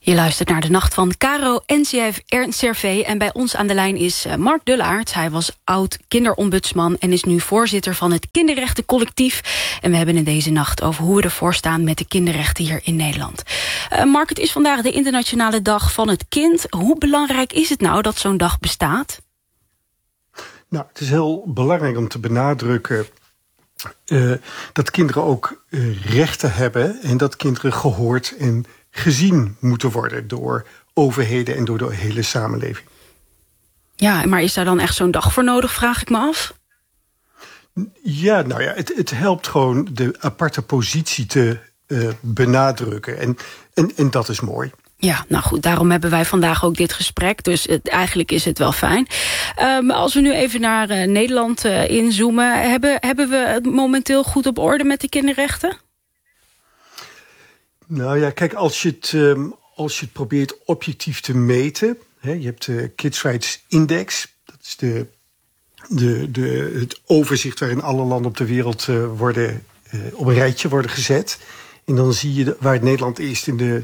Je luistert naar de Nacht van Caro NCRV. En bij ons aan de lijn is Mark Dullaert. Hij was oud-kinderombudsman en is nu voorzitter van het Kinderrechtencollectief. En we hebben in deze nacht over hoe we ervoor staan met de kinderrechten hier in Nederland. Mark, het is vandaag de Internationale Dag van het Kind. Hoe belangrijk is het nou dat zo'n dag bestaat? Nou, het is heel belangrijk om te benadrukken dat kinderen ook rechten hebben en dat kinderen gehoord en gezien moeten worden door overheden en door de hele samenleving. Ja, maar is daar dan echt zo'n dag voor nodig, vraag ik me af? Ja, nou ja, het helpt gewoon de aparte positie te benadrukken. En dat is mooi. Ja, nou goed, daarom hebben wij vandaag ook dit gesprek. Dus eigenlijk is het wel fijn. Als we nu even naar Nederland inzoomen, hebben we het momenteel goed op orde met de kinderrechten? Nou ja, kijk, als je het probeert objectief te meten, je hebt de Kids Rights Index. Dat is het overzicht waarin alle landen op de wereld op een rijtje worden gezet. En dan zie je waar Nederland eerst in de